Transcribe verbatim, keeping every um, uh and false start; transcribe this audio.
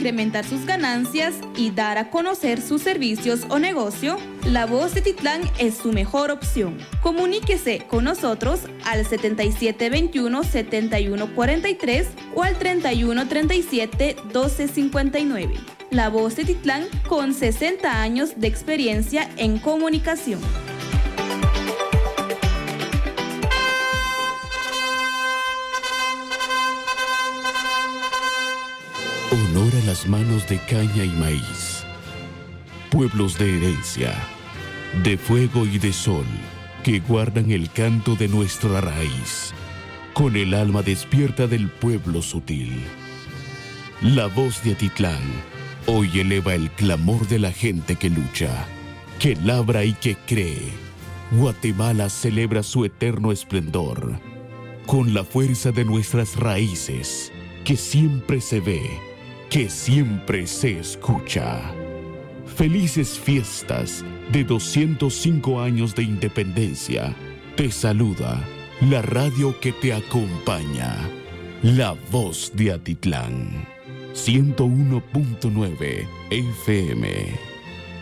incrementar sus ganancias y dar a conocer sus servicios o negocio, La Voz de Atitlán es su mejor opción. Comuníquese con nosotros al setenta y siete veintiuno, setenta y uno cuarenta y tres o al treinta y uno treinta y siete, doce cincuenta y nueve. La Voz de Atitlán con sesenta años de experiencia en comunicación. Honor a las manos de caña y maíz, pueblos de herencia, de fuego y de sol, que guardan el canto de nuestra raíz, con el alma despierta del pueblo sutil. La Voz de Atitlán hoy eleva el clamor de la gente que lucha, que labra y que cree. Guatemala celebra su eterno esplendor, con la fuerza de nuestras raíces, que siempre se ve, que siempre se escucha. Felices fiestas de doscientos cinco años de independencia. Te saluda la radio que te acompaña, La Voz de Atitlán, ciento uno punto nueve F M.